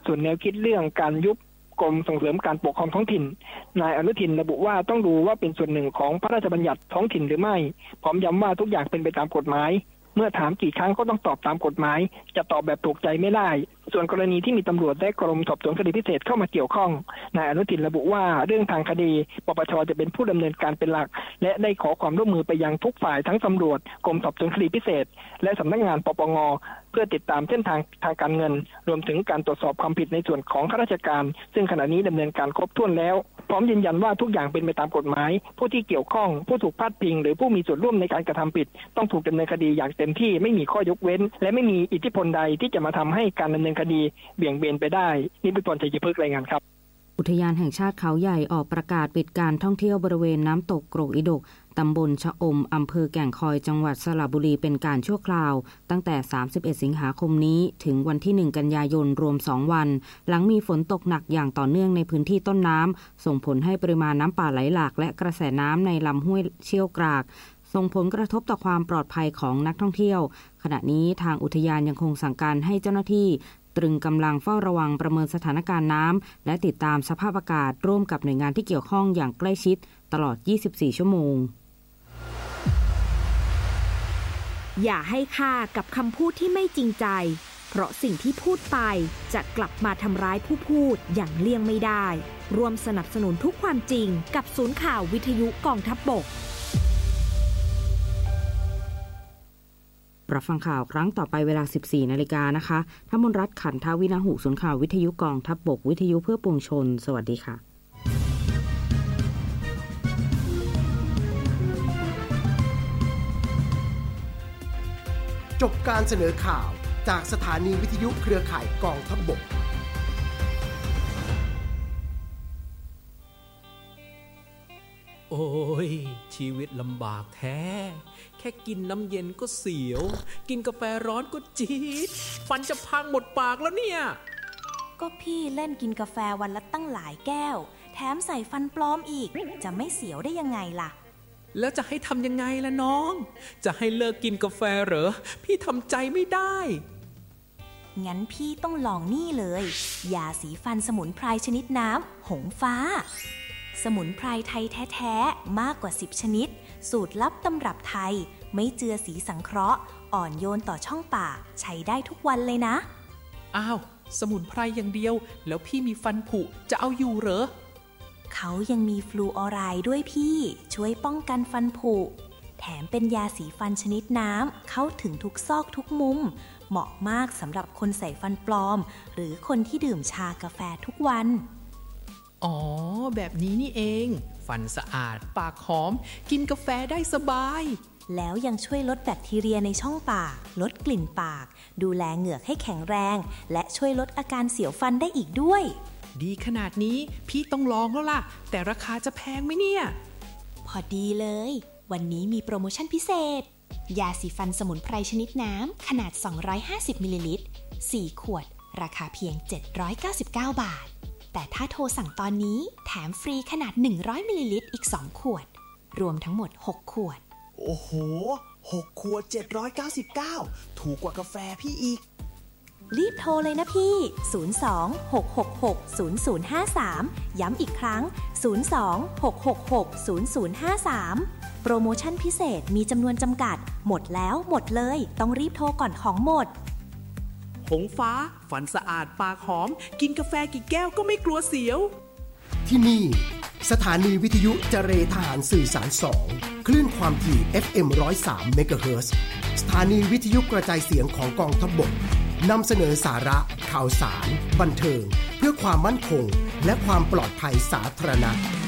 ส่วนแนวคิดเรื่องการยุบกรมส่งเสริมการปกครองท้องถิ่นนายอนุทินระบุว่าต้องดูว่าเป็นส่วนหนึ่งของพระราชบัญญัติท้องถิ่นหรือไม่พร้อมย้ำว่าทุกอย่างเป็นไปตามกฎหมายเมื่อถามกี่ครั้งก็ต้องตอบตามกฎหมายจะตอบแบบถูกใจไม่ได้ส่วนกรณีที่มีตำรวจและกรมสอบสวนคดีพิเศษเข้ามาเกี่ยวข้องนายอนุทินระบุว่าเรื่องทางคดีปปช.จะเป็นผู้ดำเนินการเป็นหลักและได้ขอความร่วมมือไปยังทุกฝ่ายทั้งตำรวจกรมสอบสวนคดีพิเศษและสำนักงานปปง.เพื่อติดตามเส้นทางการเงินรวมถึงการตรวจสอบความผิดในส่วนของข้าราชการซึ่งขณะนี้ดำเนินการครบถ้วนแล้วพร้อมยืนยันว่าทุกอย่างเป็นไปตามกฎหมายผู้ที่เกี่ยวข้องผู้ถูกพาดพิงหรือผู้มีส่วนร่วมในการกระทำผิดต้องถูกดำเนินคดีอย่างเต็มที่ไม่มีข้อยกเว้นและไม่มีอิทธิพลใดที่จะมาทำให้การดำเนินคดีเบี่ยงเบนไปได้นิติพล ชัยพฤกษ์รายงานครับอุทยานแห่งชาติเขาใหญ่ออกประกาศปิดการท่องเที่ยวบริเวณน้ำตกโกรกอิดกตำบลชะอมอำเภอแก่งคอยจังหวัดสระบุรีเป็นการชั่วคราวตั้งแต่31สิงหาคมนี้ถึงวันที่1กันยายนรวม2วันหลังมีฝนตกหนักอย่างต่อเนื่องในพื้นที่ต้นน้ำส่งผลให้ปริมาณน้ำป่าไหลหลากและกระแสน้ำในลำห้วยเชี่ยวกรากส่งผลกระทบต่อความปลอดภัยของนักท่องเที่ยวขณะนี้ทางอุทยานยังคงสั่งการให้เจ้าหน้าที่ตรึงกำลังเฝ้าระวังประเมินสถานการณ์น้ำและติดตามสภาพอากาศร่วมกับหน่วยงานที่เกี่ยวข้องอย่างใกล้ชิดตลอด24ชั่วโมงอย่าให้ค่ากับคำพูดที่ไม่จริงใจเพราะสิ่งที่พูดไปจะกลับมาทำร้ายผู้พูดอย่างเลี่ยงไม่ได้ร่วมสนับสนุนทุกความจริงกับศูนย์ข่าววิทยุกองทัพบกรับฟังข่าวครั้งต่อไปเวลา 14 นาฬิกานะคะธมนรัตน์ ขันทวินาหุศูนย์ข่าววิทยุกองทัพบกวิทยุเพื่อปวงชนสวัสดีค่ะจบการเสนอข่าวจากสถานีวิทยุเครือข่ายกองทัพบกโอ้ยชีวิตลำบากแท้แค่กินน้ำเย็นก็เสียวกินกาแฟร้อนก็จี๊ดฟันจะพังหมดปากแล้วเนี่ยก็พี่เล่นกินกาแฟวันละตั้งหลายแก้วแถมใส่ฟันปลอมอีกจะไม่เสียวได้ยังไงล่ะแล้วจะให้ทำยังไงล่ะน้องจะให้เลิกกินกาแฟเหรอพี่ทำใจไม่ได้งั้นพี่ต้องลองนี่เลยยาสีฟันสมุนไพรชนิดน้ำหงฟ้าสมุนไพรไทยแท้ๆมากกว่า10ชนิดสูตรลับตำรับไทยไม่เจือสีสังเคราะห์อ่อนโยนต่อช่องปากใช้ได้ทุกวันเลยนะอ้าวสมุนไพรอย่างเดียวแล้วพี่มีฟันผุจะเอาอยู่เหรอเขายังมีฟลูออไรด์ด้วยพี่ช่วยป้องกันฟันผุแถมเป็นยาสีฟันชนิดน้ำเข้าถึงทุกซอกทุกมุมเหมาะมากสำหรับคนใส่ฟันปลอมหรือคนที่ดื่มชากาแฟทุกวันอ๋อแบบนี้นี่เองฟันสะอาดปากหอมกินกาแฟได้สบายแล้วยังช่วยลดแบคทีเรียในช่องปากลดกลิ่นปากดูแลเหงือกให้แข็งแรงและช่วยลดอาการเสียวฟันได้อีกด้วยดีขนาดนี้พี่ต้องลองแล้วล่ะแต่ราคาจะแพงไหมเนี่ยพอดีเลยวันนี้มีโปรโมชั่นพิเศษยาสีฟันสมุนไพรชนิดน้ำขนาด250มิลลิลิตร4ขวดราคาเพียง799บาทแต่ถ้าโทรสั่งตอนนี้แถมฟรีขนาด100มิลลิลิตรอีก2ขวดรวมทั้งหมด6ขวดโอ้โห6ขวด799ถูกกว่ากาแฟพี่อีกรีบโทรเลยนะพี่02-666-0053ย้ำอีกครั้ง02-666-0053โปรโมชั่นพิเศษมีจำนวนจำกัดหมดแล้วหมดเลยต้องรีบโทรก่อนของหมดหงฟ้าฟันสะอาดปากหอมกินกาแฟกี่แก้วก็ไม่กลัวเสียวที่นี่สถานีวิทยุเจรทหารสื่อสาร2คลื่นความถี่ FM 103 เมกะเฮิรตซ์สถานีวิทยุกระจายเสียงของกองทัพบกนำเสนอสาระข่าวสารบันเทิงเพื่อความมั่นคงและความปลอดภัยสาธารณะ